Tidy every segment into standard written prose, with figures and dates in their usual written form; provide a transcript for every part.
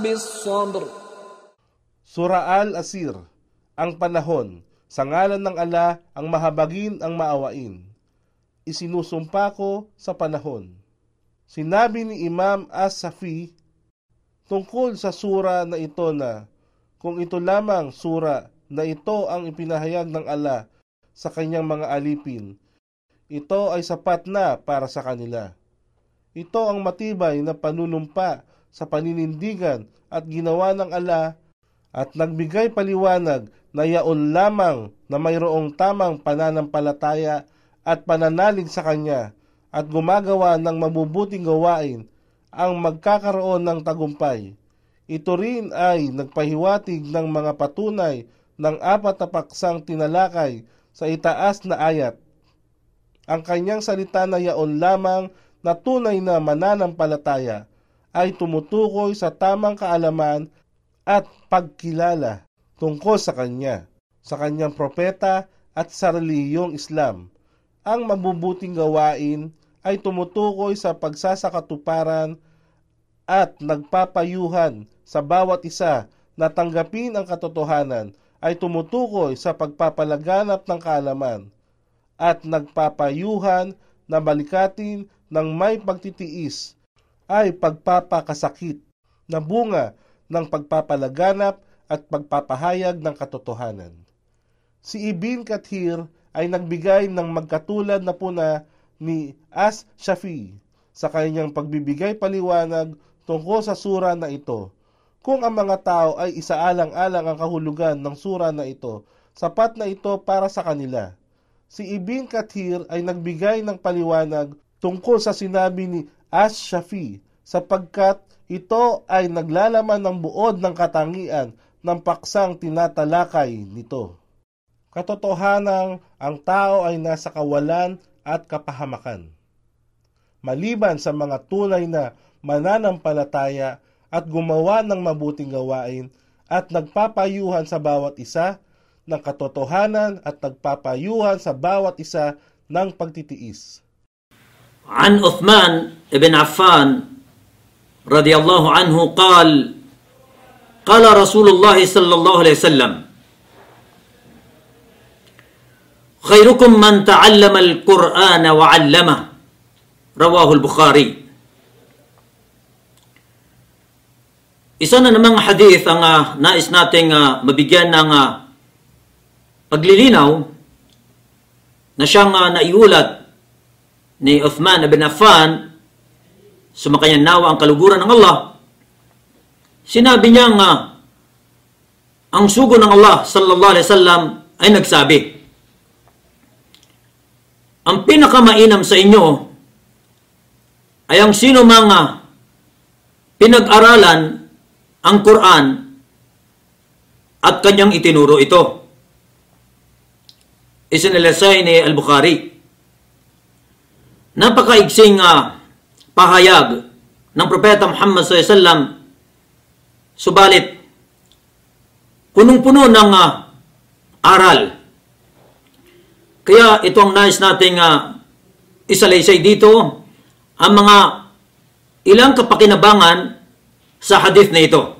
بالصبر. Sura Al-Asir, ang panahon, sa ngalan ng Allah ang mahabagin ang maawain. Isinusumpa ko sa panahon. Sinabi ni Imam As-Safi tungkol sa sura na ito na, kung ito lamang sura na ito ang ipinahayag ng Allah sa kanyang mga alipin, ito ay sapat na para sa kanila. Ito ang matibay na panunumpa sa paninindigan at ginawa ng Allah at nagbigay paliwanag na yaon lamang na mayroong tamang pananampalataya at pananalig sa Kanya at gumagawa ng mabubuting gawain ang magkakaroon ng tagumpay. Ito rin ay nagpahiwatig ng mga patunay ng 4 na paksang tinalakay sa itaas na ayat. Ang kanyang salita na yaon lamang na tunay na mananampalataya ay tumutukoy sa tamang kaalaman at pagkilala tungkol sa Kanya, sa Kanyang propeta at sa relihiyong Islam. Ang mabubuting gawain ay tumutukoy sa pagsasakatuparan at nagpapayuhan sa bawat isa na tanggapin ang katotohanan ay tumutukoy sa pagpapalaganap ng kaalaman at nagpapayuhan na balikatin ng may pagtitiis ay pagpapakasakit na bunga ng pagpapalaganap at pagpapahayag ng katotohanan. Si Ibn Kathir ay nagbigay ng magkatulad na puna ni As-Shafi sa kanyang pagbibigay paliwanag tungkol sa sura na ito. Kung ang mga tao ay isaalang-alang ang kahulugan ng sura na ito, sapat na ito para sa kanila. Si Ibn Kathir ay nagbigay ng paliwanag tungkol sa sinabi ni As-Shafi sapagkat ito ay naglalaman ng buod ng katangian ng paksang tinatalakay nito. Katotohanang ang tao ay nasa kawalan at kapahamakan. Maliban sa mga tunay na mananampalataya at gumawa ng mabuting gawain at nagpapayuhan sa bawat isa ng katotohanan at nagpapayuhan sa bawat isa ng pagtitiis. An Uthman ibn Affan رضي الله عنه قال قال رسول الله صلى الله عليه وسلم خيركم من تعلم القرآن وعلمه رواه البخاري. Isa na namang hadith ang nais nating mabigyan ng paglilinaw na siyang naiulat ni Uthman ibn Affan, sumakanyang nawa ang kaluguran ng Allah. Sinabi niya ang sugo ng Allah sallallahu alaihi wasallam ay nagsabi, ang pinakamainam sa inyo ay ang sino mga pinag-aralan ang Quran at kanyang itinuro ito. Isinilasay ni Al-Bukhari. Napakaigsing pahayag ng Propeta Muhammad SAW, subalit punong-puno ng aral. Kaya ito ang nais nating isalaysay dito, ang mga ilang kapakinabangan sa hadith na ito.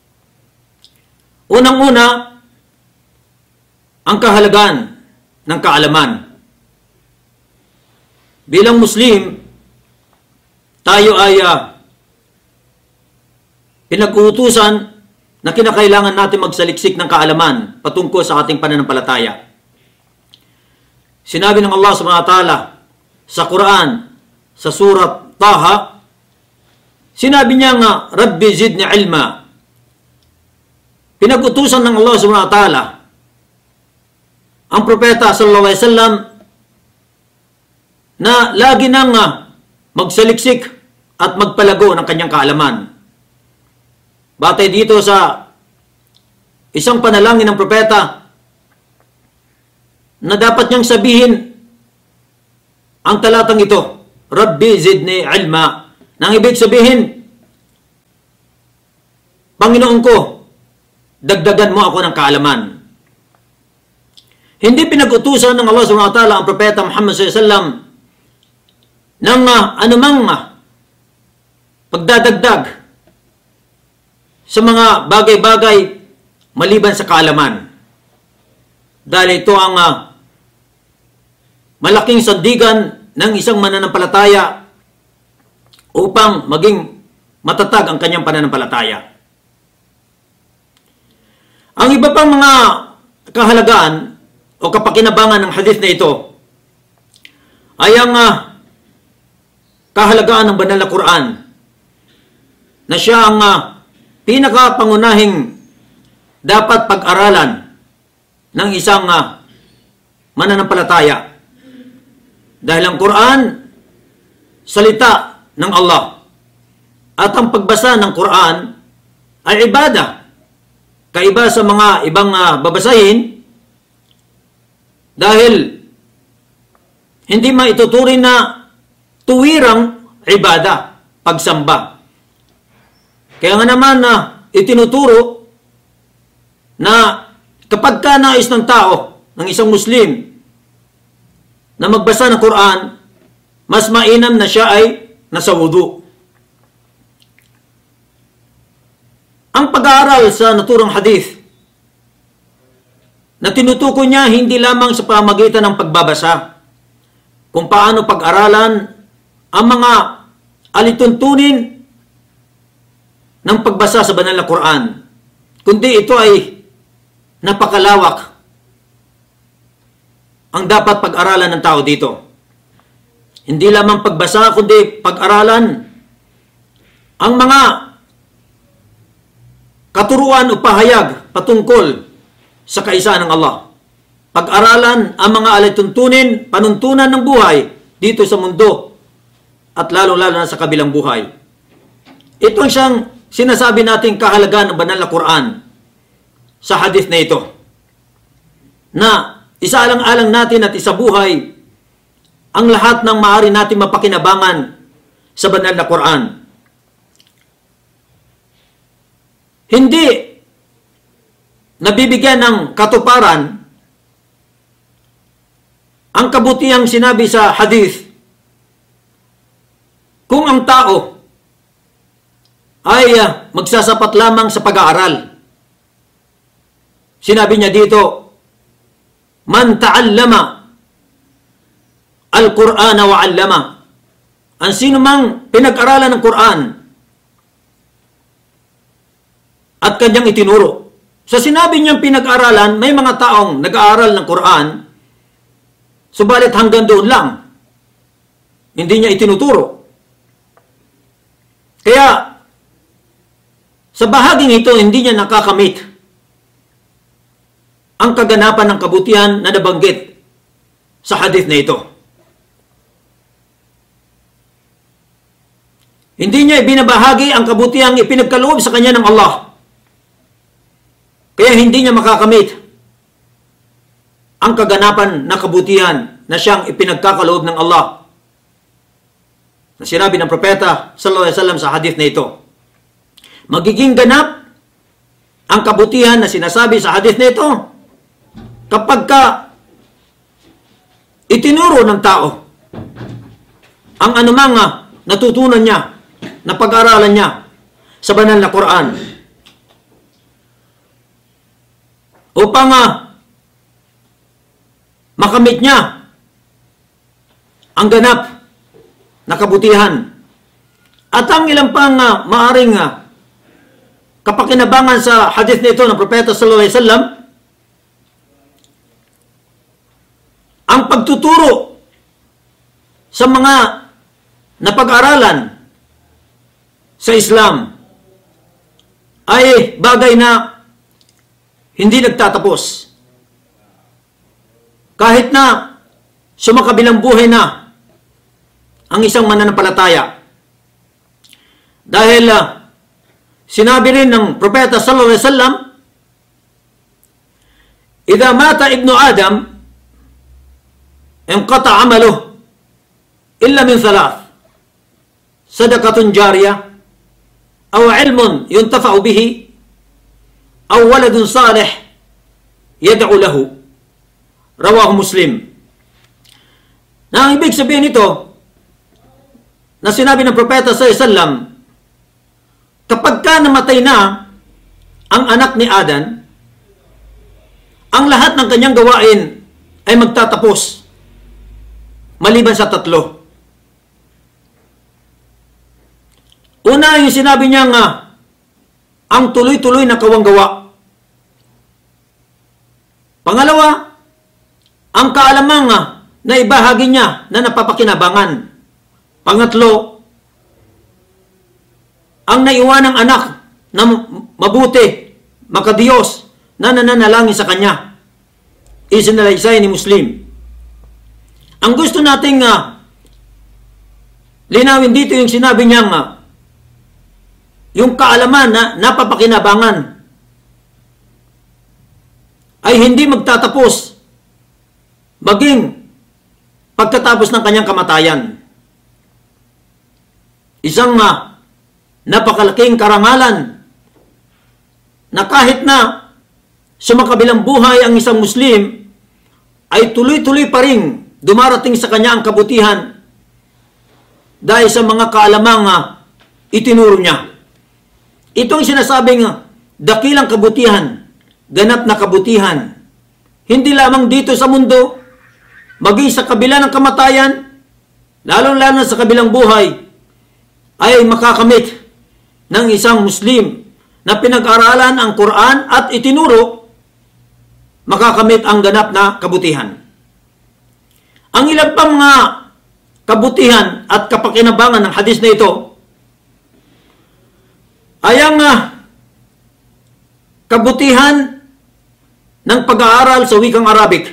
Unang-una, ang kahalagan ng kaalaman. Bilang Muslim, tayo ay pinag-uutusan na kinakailangan natin magsaliksik ng kaalaman patungkol sa ating pananampalataya. Sinabi ng Allah subhanahu wa ta'ala sa Quran, sa surat Taha, sinabi niya nga, Rabbi zidni ilma. Pinag-utusan ng Allah subhanahu wa ta'ala ang propeta sallallahu alaihi wasallam na lagi nang magsaliksik at magpalago ng kanyang kaalaman. Batay dito sa isang panalangin ng propeta na dapat niyang sabihin ang talatang ito, Rabbi zidni ilma, nang ibig sabihin, Panginoon ko, dagdagan mo ako ng kaalaman. Hindi pinag-utusan ng Allah subhanahu wa ta'ala ang propeta Muhammad sallallahu alaihi wasallam ng anumang pagdadagdag sa mga bagay-bagay maliban sa kaalaman. Dahil ito ang malaking sandigan ng isang mananampalataya upang maging matatag ang kanyang pananampalataya. Ang iba pang mga kahalagaan o kapakinabangan ng hadith na ito ay ang kahalagaan ng banal na Quran na siya ang pinakapangunahing dapat pag-aralan ng isang mananampalataya. Dahil ang Quran, salita ng Allah. At ang pagbasa ng Quran ay ibada. Kaiba sa mga ibang babasahin dahil hindi maituturing na tuwirang ibada, pagsamba. Kaya nga naman itinuturo na kapag ka nais ng tao, ng isang Muslim, na magbasa ng Quran, mas mainam na siya ay nasa wudu. Ang pag-aaral sa naturang hadith na tinutukoy niya hindi lamang sa pamagitan ng pagbabasa, kung paano pag-aralan ang mga alituntunin ng pagbasa sa banal na Quran, kundi ito ay napakalawak ang dapat pag-aralan ng tao dito. Hindi lamang pagbasa, kundi pag-aralan ang mga katuruan o pahayag patungkol sa kaisa ng Allah. Pag-aralan ang mga alituntunin, panuntunan ng buhay dito sa mundo at lalo-lalo na sa kabilang buhay. Ito ang siyang sinasabi nating kahalagaan ng banal na Quran sa hadith na ito. Na isaalang-alang natin at isabuhay ang lahat ng maaari natin mapakinabangan sa banal na Quran. Hindi nabibigyan ng katuparan ang kabutihang sinabi sa hadith kung ang tao ay magsasapat lamang sa pag-aaral. Sinabi niya dito, man ta'allama al-Qur'ana wa 'allama. Ang sino mang pinag-aralan ng Quran at kanyang itinuro. Sa sinabi niyang pinag-aralan, may mga taong nag-aaral ng Quran, subalit hanggang doon lang. Hindi niya itinuturo. Kaya, sa bahaging ito, hindi niya nakakamit ang kaganapan ng kabutihan na nabanggit sa hadith na ito. Hindi niya ibinabahagi ang kabutihang ipinagkaloob sa kanya ng Allah. Kaya hindi niya makakamit ang kaganapan na kabutihan na siyang ipinagkakaloob ng Allah. Na sinabi ng propeta sallallahu alaihi wasallam sa hadith na ito. Magiging ganap ang kabutihan na sinasabi sa hadith na ito kapag ka itinuro ng tao ang anumang natutunan niya, na pag-aralan niya sa banal na Quran upang makamit niya ang ganap na kabutihan. At ang ilang pang maaring kapakinabangan sa hadith nito ng propeta sallallahu alaihi wasallam, ang pagtuturo sa mga napag-aralan sa Islam ay bagay na hindi nagtatapos. Kahit na sumakabilang buhay na ang isang mananampalataya. Dahil sinabi rin ng propeta sallallahu alaihi wasallam, "Idza mata ibnu Adam, inqata 'amaluhu illa min thalath. Sadaqatun jariyah, aw 'ilmun yuntafa'u bihi, aw waladun salih yad'u lahu." Rawahu Muslim. Na ang ibig sabihin nito, na sinabi ng propeta sallallahu alaihi wasallam, kapag ka namatay na ang anak ni Adan, ang lahat ng kanyang gawain ay magtatapos maliban sa 3. Una, yung sinabi niya nga, ang tuloy-tuloy na kawanggawa. Pangalawa, ang kaalamang na ibahagi niya na napapakinabangan. Pangatlo, ang naiwanang anak na mabuti, makadiyos, na nananalangin sa kanya. Isinalaysay ni Muslim. Ang gusto nating linawin dito yung sinabi niya yung kaalaman na napapakinabangan ay hindi magtatapos maging pagkatapos ng kanyang kamatayan. Isang napakalaking karangalan na kahit na sumakabilang buhay ang isang Muslim ay tuloy-tuloy pa rin dumarating sa kanya ang kabutihan dahil sa mga kaalamang itinuro niya. Itong sinasabing dakilang kabutihan, ganap na kabutihan, hindi lamang dito sa mundo, maging sa kabila ng kamatayan, lalong-lalo sa kabilang buhay, ay makakamit ng isang Muslim na pinag-aralan ang Quran at itinuro, makakamit ang ganap na kabutihan. Ang ilang pang mga kabutihan at kapakinabangan ng hadis na ito ay ang kabutihan ng pag-aaral sa wikang Arabic.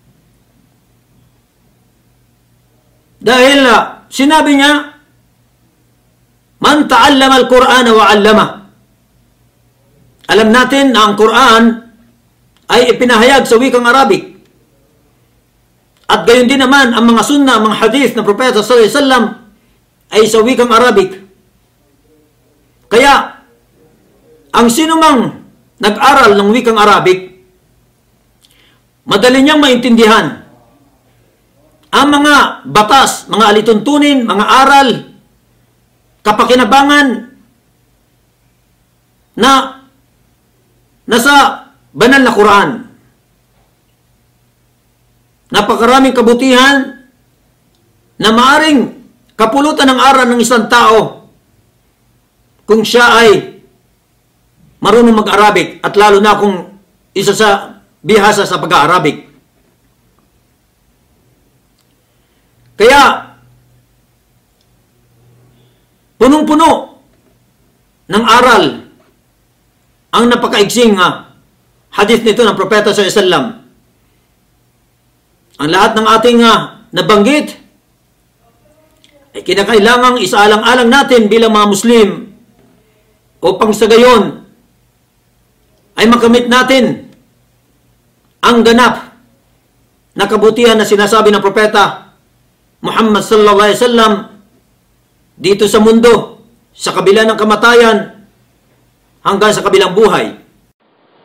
Dahil sinabi niya, man ta'allama al-Qur'ana wa 'allama. Alam natin na ang Quran ay ipinahayag sa wikang Arabic. At gayon din naman ang mga sunna, mga hadith ng Propeta sallallahu alaihi wasallam ay sa wikang Arabic. Kaya, ang sinumang nag-aral ng wikang Arabic, madali niyang maintindihan ang mga batas, mga alituntunin, mga aral, kapakinabangan na nasa banal na Quran. Napakaraming kabutihan na maaring kapulutan ng aral ng isang tao kung siya ay marunong mag-Arabic at lalo na kung isa sa bihasa sa pag-Arabic. Kaya, punong-puno ng aral ang napakaigsing hadith nito ng Propeta sallallahu alaihi wasallam. Ang lahat ng ating nabanggit ay kinakailangang isaalang-alang natin bilang mga Muslim upang sa gayon ay makamit natin ang ganap na kabutihan na sinasabi ng Propeta Muhammad sallallahu alaihi wasallam dito sa mundo, sa kabila ng kamatayan hanggang sa kabilang buhay.